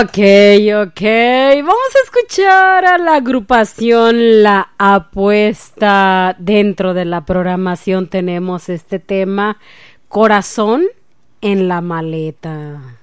Ok, ok. Vamos a escuchar a la agrupación La Apuesta. Dentro de la programación tenemos este tema, Corazón en la maleta.